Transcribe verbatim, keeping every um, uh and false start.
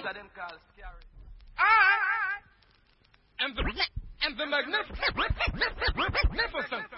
of them called scary. I am the, am the magnificent, magnificent